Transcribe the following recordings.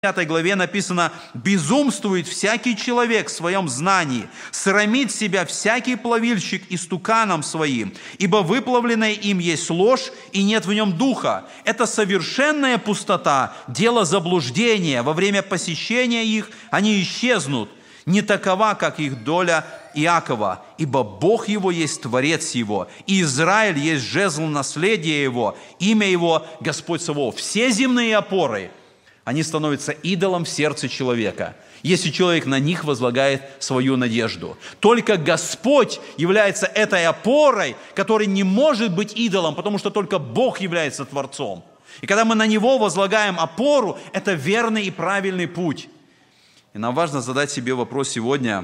5 главе написано: «Безумствует всякий человек в своем знании, срамит себя всякий плавильщик истуканом своим, ибо выплавленное им есть ложь, и нет в нем духа». Это совершенная пустота, дело заблуждения. Во время посещения их они исчезнут. Не такова, как их доля Иакова, ибо Бог его есть Творец его, и Израиль есть жезл наследия его, имя его Господь Саваоф. Все земные опоры, они становятся идолом в сердце человека, если человек на них возлагает свою надежду. Только Господь является этой опорой, которая не может быть идолом, потому что только Бог является Творцом. И когда мы на Него возлагаем опору, это верный и правильный путь. И нам важно задать себе вопрос сегодня: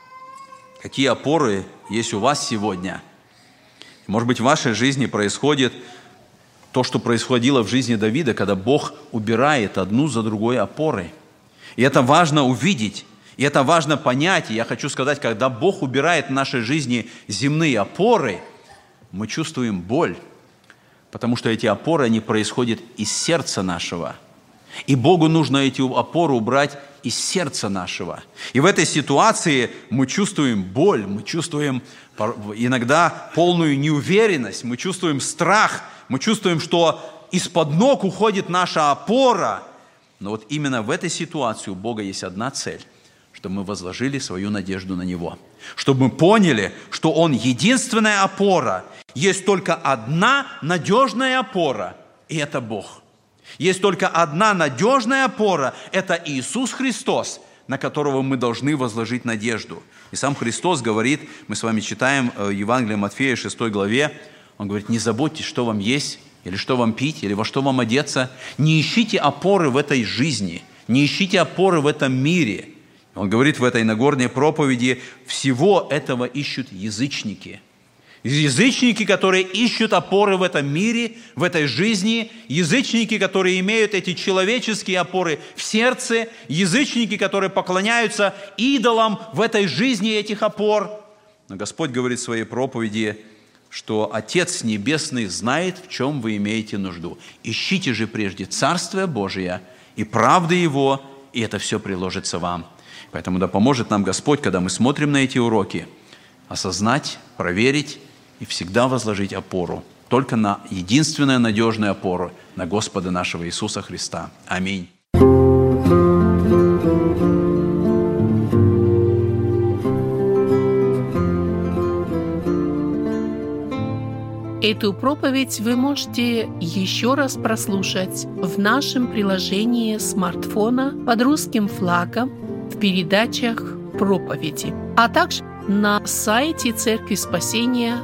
какие опоры есть у вас сегодня? Может быть, в вашей жизни происходит то, что происходило в жизни Давида, когда Бог убирает одну за другой опоры. И это важно увидеть, и это важно понять. И я хочу сказать, когда Бог убирает в нашей жизни земные опоры, мы чувствуем боль, потому что эти опоры, они происходят из сердца нашего. И Богу нужно эти опоры убрать из сердца нашего. И в этой ситуации мы чувствуем боль, мы чувствуем иногда полную неуверенность, мы чувствуем страх, мы чувствуем, что из-под ног уходит наша опора. Но вот именно в этой ситуации у Бога есть одна цель, чтобы мы возложили свою надежду на Него. Чтобы мы поняли, что Он единственная опора. Есть только одна надежная опора, и это Бог. Есть только одна надежная опора, это Иисус Христос, на которого мы должны возложить надежду. И сам Христос говорит, мы с вами читаем Евангелие Матфея, 6 главе, Он говорит: не заботьтесь, что вам есть, или что вам пить, или во что вам одеться. Не ищите опоры в этой жизни, не ищите опоры в этом мире. Он говорит в этой Нагорной проповеди: всего этого ищут язычники. Язычники, которые ищут опоры в этом мире, в этой жизни, язычники, которые имеют эти человеческие опоры в сердце, язычники, которые поклоняются идолам в этой жизни этих опор. Но Господь говорит в своей проповеди, что Отец Небесный знает, в чем вы имеете нужду. Ищите же прежде Царствие Божие и правды Его, и это все приложится вам. Поэтому да поможет нам Господь, когда мы смотрим на эти уроки, осознать, проверить и всегда возложить опору только на единственную надежную опору, на Господа нашего Иисуса Христа. Аминь. Эту проповедь вы можете еще раз прослушать в нашем приложении смартфона под русским флагом в передачах проповеди, а также на сайте Церкви Спасения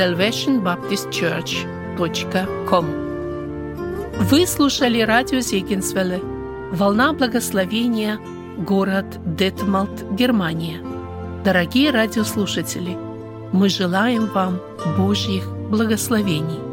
salvationbaptistchurch.com. Вы слушали радио Зегенсвелле, «Волна благословения», город Детмалт, Германия. Дорогие радиослушатели, мы желаем вам Божьих благословений.